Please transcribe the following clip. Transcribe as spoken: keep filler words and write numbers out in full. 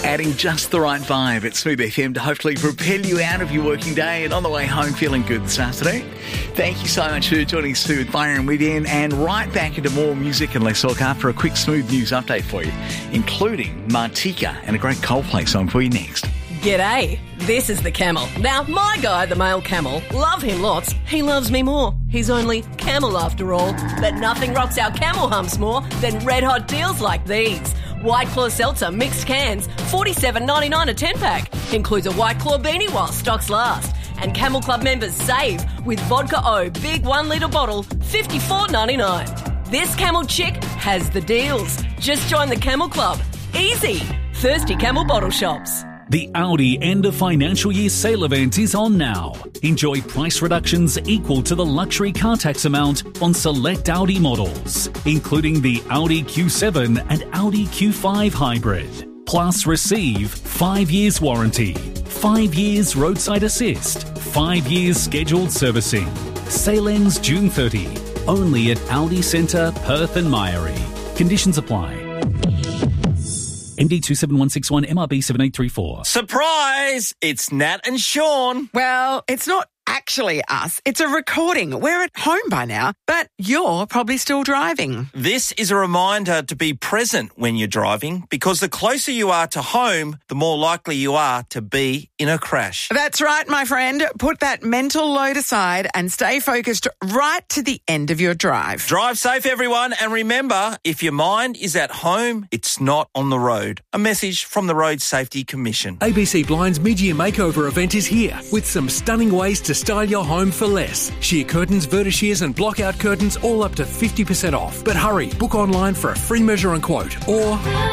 adding just the right vibe at Smooth F M to hopefully propel you out of your working day and on the way home feeling good this afternoon. Thank you so much for joining Smooth Byron Within, and right back into more music and less talk after a quick Smooth news update for you, including Martika and a great Coldplay song for you next. G'day, this is the Camel. Now, my guy, the male camel, love him lots. He loves me more. He's only camel after all. But nothing rocks our camel humps more than red hot deals like these. White Claw Seltzer mixed cans, forty-seven ninety-nine a ten pack. Includes a White Claw beanie while stocks last. And Camel Club members save with Vodka O big one litre bottle, fifty-four ninety-nine. This Camel chick has the deals. Just join the Camel Club. Easy. Thirsty Camel bottle shops. The Audi end of financial year sale event is on now. Enjoy price reductions equal to the luxury car tax amount on select Audi models, including the Audi Q seven and Audi Q five Hybrid. Plus receive five years warranty, five years roadside assist, five years scheduled servicing. Sale ends June thirtieth. Only at Audi Centre, Perth and Myery. Conditions apply. M D two seven one six one, M R B seven eight three four. Surprise! It's Nat and Sean. Well, it's not actually us. It's a recording. We're at home by now, but you're probably still driving. This is a reminder to be present when you're driving, because the closer you are to home, the more likely you are to be in a crash. That's right, my friend. Put that mental load aside and stay focused right to the end of your drive. Drive safe, everyone, and remember, if your mind is at home, it's not on the road. A message from the Road Safety Commission. A B C Blind's mid-year makeover event is here with some stunning ways to style your home for less. Sheer curtains, vertishears and block-out curtains all up to fifty percent off. But hurry, book online for a free measure and quote or...